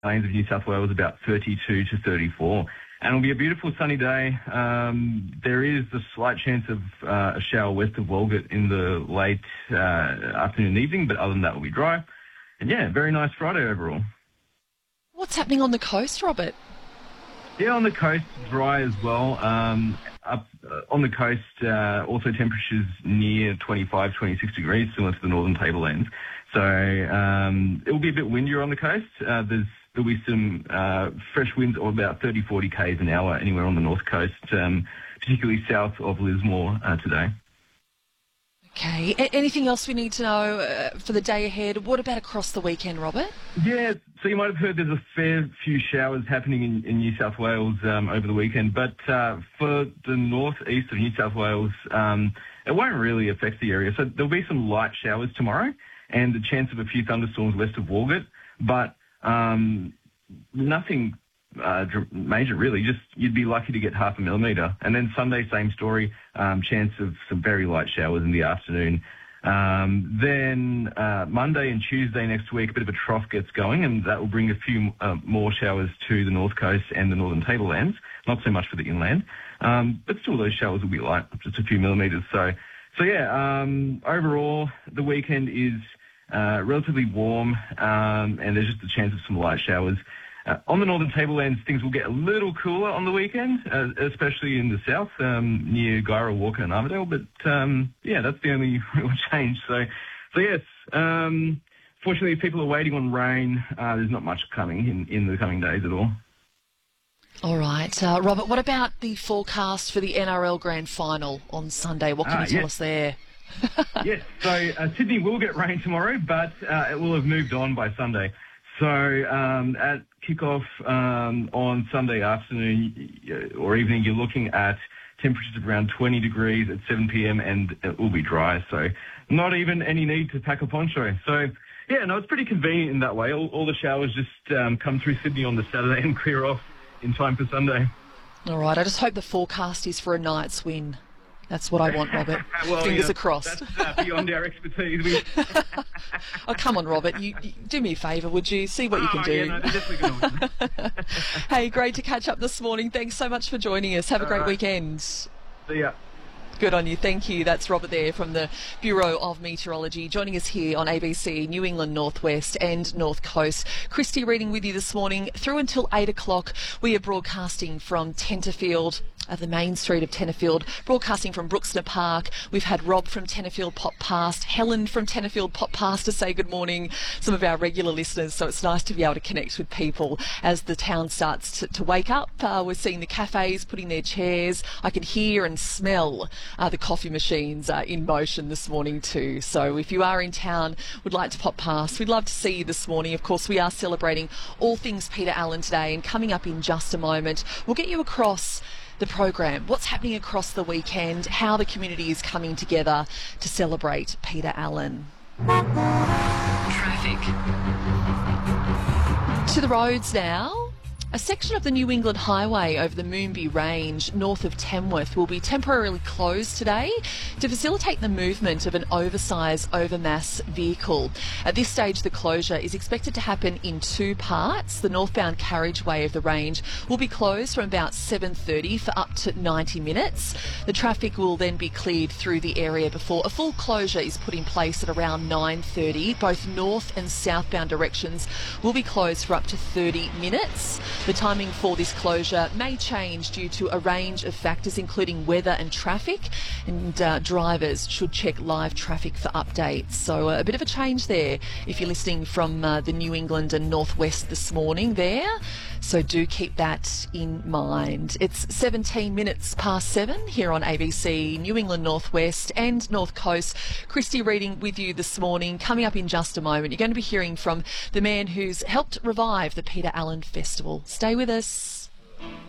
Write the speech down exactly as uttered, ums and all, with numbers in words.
Plains of New South Wales about thirty-two to thirty-four. And it'll be a beautiful sunny day. Um, there is a slight chance of uh, a shower west of Walgett in the late uh, afternoon and evening, but other than that, it'll be dry. And yeah, very nice Friday overall. What's happening on the coast, Robert? Yeah, on the coast, dry as well. Um, up uh, on the coast, uh, also temperatures near twenty-five, twenty-six degrees, similar to the northern tablelands. So um, it will be a bit windier on the coast. Uh, there's There'll be some uh, fresh winds of about thirty, forty k's an hour anywhere on the north coast, um, particularly south of Lismore uh, today. Okay. A- anything else we need to know uh, for the day ahead? What about across the weekend, Robert? Yeah, so you might have heard there's a fair few showers happening in, in New South Wales um, over the weekend, but uh, for the northeast of New South Wales, um, it won't really affect the area. So there'll be some light showers tomorrow and the chance of a few thunderstorms west of Walgett, but Um, nothing uh, major, really. Just you'd be lucky to get half a millimetre. And then Sunday, same story, um, chance of some very light showers in the afternoon. Um, then uh, Monday and Tuesday next week, a bit of a trough gets going, and that will bring a few uh, more showers to the north coast and the northern tablelands. Not so much for the inland, um, but still those showers will be light, just a few millimetres. So, so yeah. Um, overall, the weekend is Uh, relatively warm, um, and there's just a chance of some light showers. Uh, on the northern tablelands, things will get a little cooler on the weekend, uh, especially in the south, um, near Guyra, Walker and Armidale. But, um, yeah, that's the only real change. So, so yes, um, fortunately, if people are waiting on rain, uh, there's not much coming in, in the coming days at all. All right. Uh, Robert, what about the forecast for the N R L Grand Final on Sunday? What can Ah, you tell yes. us there? Yes, so uh, Sydney will get rain tomorrow, but uh, it will have moved on by Sunday. So um, at kick-off um, on Sunday afternoon or evening, you're looking at temperatures of around twenty degrees at seven p.m. and it will be dry, so not even any need to pack a poncho. So, yeah, no, it's pretty convenient in that way. All, all the showers just um, come through Sydney on the Saturday and clear off in time for Sunday. All right, I just hope the forecast is for a night's win. That's what I want, Robert. well, Fingers yeah, crossed. That's uh, beyond our expertise. We... Oh, come on, Robert. You, you do me a favour, would you? See what oh, you can do. Yeah, no, they're definitely going to win. Hey, great to catch up this morning. Thanks so much for joining us. Have a All great right. weekend. See ya. Good on you. Thank you. That's Robert there from the Bureau of Meteorology, joining us here on A B C New England Northwest and North Coast. Christy reading with you this morning through until eight o'clock. We are broadcasting from Tenterfield, uh, the main street of Tenterfield, broadcasting from Brooksner Park. We've had Rob from Tenterfield pop past, Helen from Tenterfield pop past to say good morning, some of our regular listeners, so it's nice to be able to connect with people as the town starts to, to wake up. Uh, we're seeing the cafes putting their chairs. I can hear and smell uh, the coffee machines uh, in motion this morning too. So if you are in town, would like to pop past, we'd love to see you this morning. Of course, we are celebrating all things Peter Allen today, and coming up in just a moment, we'll get you across the program, what's happening across the weekend, how the community is coming together to celebrate Peter Allen. Traffic. To the roads now. A section of the New England Highway over the Moonbi Range north of Tamworth will be temporarily closed today to facilitate the movement of an oversized overmass vehicle. At this stage, the closure is expected to happen in two parts. The northbound carriageway of the range will be closed from about seven thirty for up to ninety minutes. The traffic will then be cleared through the area before a full closure is put in place at around nine thirty. Both north and southbound directions will be closed for up to thirty minutes. The timing for this closure may change due to a range of factors, including weather and traffic, and uh, drivers should check live traffic for updates. So uh, a bit of a change there if you're listening from uh, the New England and Northwest this morning there. So do keep that in mind. It's seventeen minutes past seven here on A B C New England Northwest and North Coast. Christy reading with you this morning. Coming up in just a moment, you're going to be hearing from the man who's helped revive the Peter Allen Festival. Stay with us.